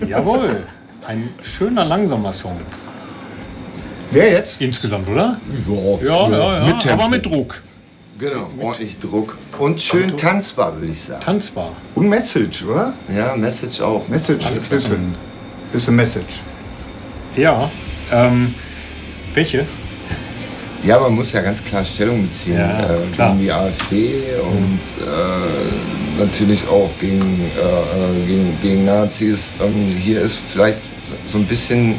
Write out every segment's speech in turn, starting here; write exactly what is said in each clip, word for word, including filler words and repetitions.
Jawohl, ein schöner, langsamer Song. Wer jetzt? Insgesamt, oder? Ja, Ja, ja, ja, mit Tempo. aber mit Druck. Genau, ordentlich Druck. Und schön tanzbar, würde ich sagen. Tanzbar. Und Message, oder? Ja, Message auch. Message, Alles bisschen, bisschen Message. Ja, ähm, welche? Ja, man muss ja ganz klar Stellung beziehen Ja, äh, klar. gegen die AfD und äh, natürlich auch gegen, äh, gegen, gegen Nazis. Ähm, hier ist vielleicht so ein bisschen,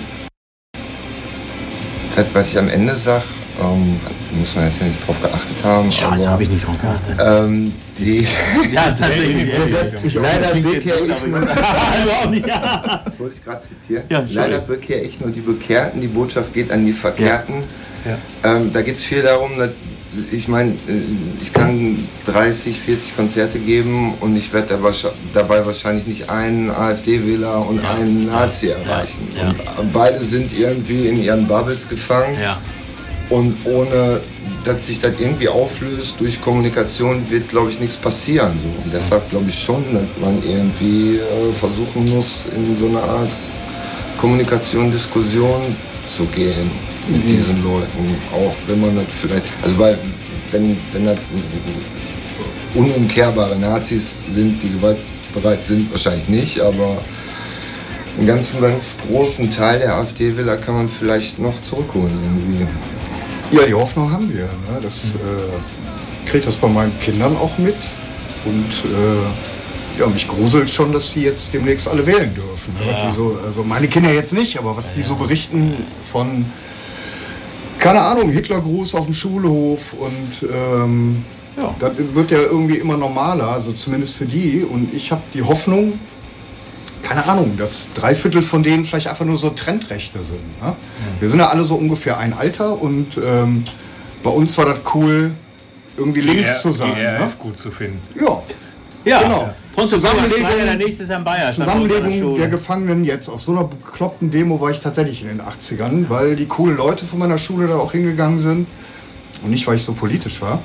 was ich am Ende sage, ähm, muss man jetzt ja nicht drauf geachtet haben. Scheiße, habe ich nicht drauf geachtet. Ähm, die Ja, tatsächlich. Leider bekehre ich nur, auch nicht. das wollte ich gerade zitieren. Ja, sorry. Leider bekehre ich nur die Bekehrten, die Botschaft geht an die Verkehrten. Ja. Ähm, da geht es viel darum, dass, ich meine, ich kann dreißig, vierzig Konzerte geben und ich werde dabei wahrscheinlich nicht einen AfD-Wähler und Ja. einen Nazi Ja. erreichen. Ja. Und beide sind irgendwie in ihren Bubbles gefangen. Ja. Und ohne, dass sich das irgendwie auflöst durch Kommunikation, wird, glaube ich, nichts passieren. So. Und deshalb glaube ich schon, dass man irgendwie äh, versuchen muss, in so eine Art Kommunikation, Diskussion zu gehen mit Mhm. diesen Leuten. Auch wenn man das vielleicht, also weil, wenn, wenn das unumkehrbare Nazis sind, die gewaltbereit sind, wahrscheinlich nicht, aber einen ganz, ganz großen Teil der AfD-Wähler kann man vielleicht noch zurückholen irgendwie. Ja, die Hoffnung haben wir. Ne? Das äh, kriege ich das bei meinen Kindern auch mit. Und äh, ja, mich gruselt schon, dass sie jetzt demnächst alle wählen dürfen. Ne? Ja. Die so, also meine Kinder jetzt nicht, aber was die so berichten von, keine Ahnung, Hitlergruß auf dem Schulhof und ähm, Ja. das wird ja irgendwie immer normaler, also zumindest für die. Und ich habe die Hoffnung, keine Ahnung, dass drei Viertel von denen vielleicht einfach nur so Trendrechte sind. Ne? Wir sind ja alle so ungefähr ein Alter und ähm, bei uns war das cool, irgendwie links zu sein. Die R Ne? F gut zu finden. Ja, Ja, Genau. Zusammenlegung. Der nächste ist am Bayer. Zusammenlegung der Gefangenen jetzt. Auf so einer bekloppten Demo war ich tatsächlich in den achtzigern, weil die coolen Leute von meiner Schule da auch hingegangen sind. Und nicht, weil ich so politisch war.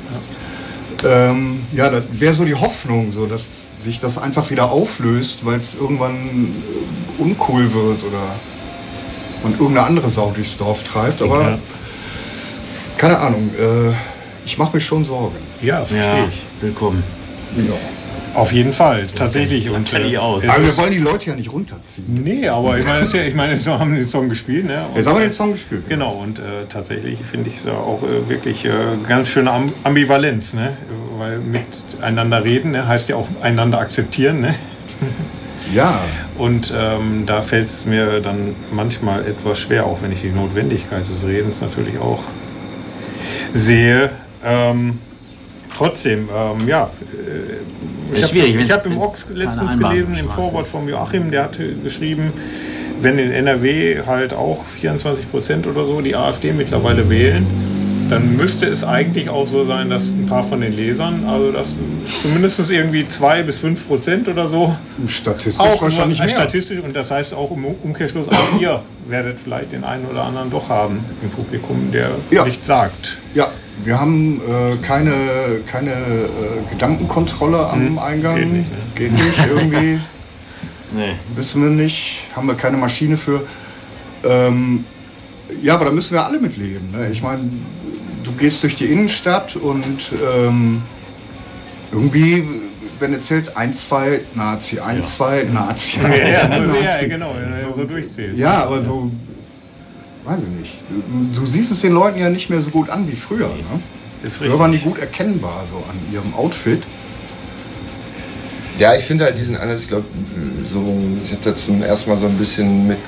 Ähm, ja, das wäre so die Hoffnung, so dass sich das einfach wieder auflöst, weil es irgendwann äh, uncool wird oder man irgendeine andere Sau durchs Dorf treibt. Aber Ja. keine Ahnung, äh, ich mache mir schon Sorgen. Ja, verstehe Ja, ich. willkommen. Ja. Auf jeden Fall, tatsächlich. Und, kenn ich aus. es Aber wir ist- wollen die Leute ja nicht runterziehen. Nee, aber ich meine, es ist ja, ich meine, wir haben den Song gespielt. Ne? Und, Jetzt haben wir den Song gespielt. Genau, und äh, tatsächlich finde ich es ja auch äh, wirklich äh, ganz schöne Am Ambivalenz. Ne? Weil miteinander reden ne? heißt ja auch einander akzeptieren. Ne? Ja, Und ähm, da fällt es mir dann manchmal etwas schwer, auch wenn ich die Notwendigkeit des Redens natürlich auch sehe. Ähm, trotzdem, ähm, ja. Äh, Ist ich habe schwierig, ich wenn's- hab im wenn's Ox keine letztens Einbahnstraße gelesen, im Vorwort ist. vom Joachim, der hatte geschrieben, wenn in N R W halt auch vierundzwanzig Prozent oder so die AfD mittlerweile wählen, dann müsste es eigentlich auch so sein, dass ein paar von den Lesern, also dass zumindest irgendwie zwei bis fünf Prozent oder so, statistisch auch wahrscheinlich nur, mehr. statistisch, und das heißt auch im Umkehrschluss, auch ihr werdet vielleicht den einen oder anderen doch haben im Publikum, der Ja. nichts sagt. Ja, wir haben äh, keine, keine äh, Gedankenkontrolle am Hm, Eingang. geht nicht, ne? Geht nicht irgendwie. Nee. Wissen wir nicht. Haben wir keine Maschine für. Ähm, ja, aber da müssen wir alle mitleben. Ne? Ich meine, du gehst durch die Innenstadt und ähm, irgendwie, wenn du zählst, eins, zwei, Nazi, eins, zwei, Nazi. Ja, ja, Nazi. ja, genau, wenn er so durchzählt. Ja, aber so, weiß ich nicht. Du, du siehst es den Leuten ja nicht mehr so gut an wie früher. Ne? Ist Früher waren die richtig. gut erkennbar so an ihrem Outfit. Ja, ich finde halt diesen anders, ich glaube, so, ich habe da zum ersten Mal so ein bisschen mit